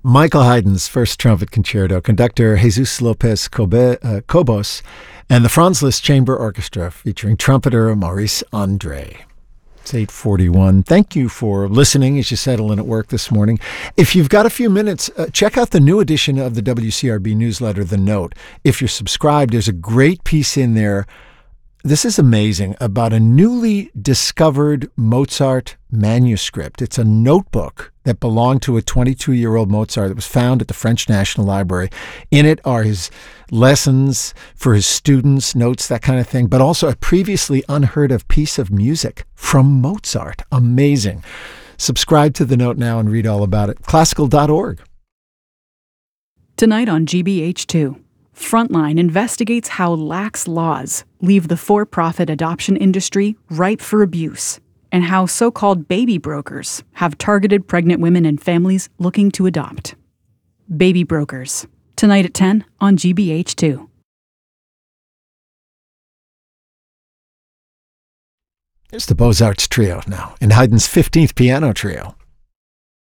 Michael Haydn's First Trumpet Concerto, conductor Jesus Lopez Cobos, and the Franz Liszt Chamber Orchestra featuring trumpeter Maurice Andre. It's 8:41. Thank you for listening as you settle in at work this morning. If you've got a few minutes, check out the new edition of the WCRB newsletter, The Note. If you're subscribed, there's a great piece in there. This is amazing, about a newly discovered Mozart manuscript. It's a notebook that belonged to a 22-year-old Mozart that was found at the French National Library. In it are his lessons for his students, notes, that kind of thing, but also a previously unheard of piece of music from Mozart. Amazing. Subscribe to The Note now and read all about it. Classical.org. Tonight on GBH2. Frontline investigates how lax laws leave the for-profit adoption industry ripe for abuse, and how so-called baby brokers have targeted pregnant women and families looking to adopt. Baby Brokers, tonight at 10 on GBH2. Here's the Beaux-Arts Trio now, in Haydn's 15th Piano Trio.